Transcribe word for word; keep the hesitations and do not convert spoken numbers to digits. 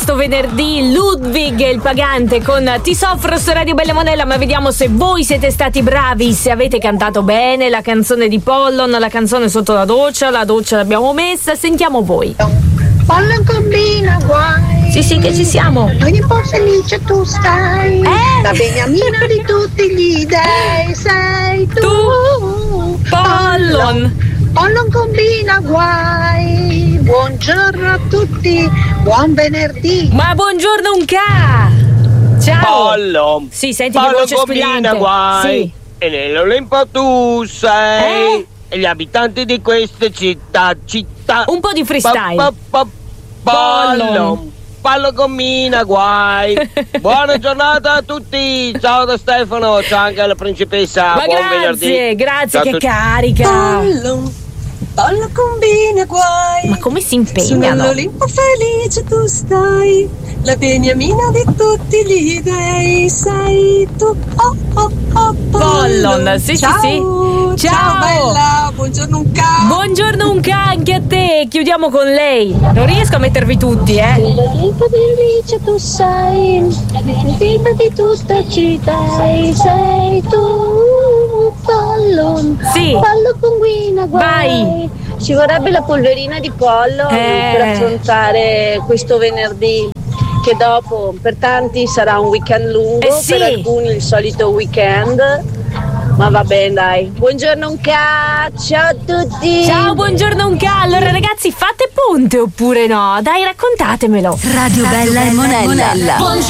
sto venerdì. Ludwig, il pagante, con Ti soffro su Radio Bella Monella. Ma vediamo se voi siete stati bravi, se avete cantato bene la canzone di Pollon, la canzone sotto la doccia. La doccia l'abbiamo messa, sentiamo voi. Pollon combina guai. Sì, sì, che ci siamo. Ogni po' felice tu stai. Eh? La beniamina di tutti gli dei sei tu. Tu, Pollon. Pollon combina guai. Buongiorno a tutti, buon venerdì. Ma buongiorno un ca. Ciao. Pollon. Sì, senti Pollon che voce combina squillante. guai. Sì. E nell'Olimpo tu sei. Eh? E gli abitanti di queste città, città. Un po' di freestyle. Pa, pa, pa, Pollon. Pollon combina guai. Buona giornata a tutti. Ciao da Stefano, ciao anche alla principessa. Ma buon grazie, venerdì. grazie, Ciao a che tutti. carica. Pollon, Pollon combina guai. Ma come si Su impegnano? nell'Olimpo felice tu stai, la beniamina di tutti gli dei sei tu. Oh oh oh Pollon, sì, sì, ciao. sì. Ciao. Ciao bella, buongiorno un ca. Buongiorno un ca anche a te. Chiudiamo con lei. Non riesco a mettervi tutti, eh. L'Olimpo felice tu sei. La beniamina di tutta città sei tu. Pollon. Sì. Pollon combina guai. Vai. Ci vorrebbe la polverina di pollo Eh. per affrontare questo venerdì, che dopo per tanti sarà un weekend lungo, Eh sì. per alcuni il solito weekend, ma va bene dai. Buongiorno un ca, ciao a tutti. Ciao, buongiorno un ca. Allora ragazzi, fate ponte oppure no? Dai, raccontatemelo. Radio Bella e Monella.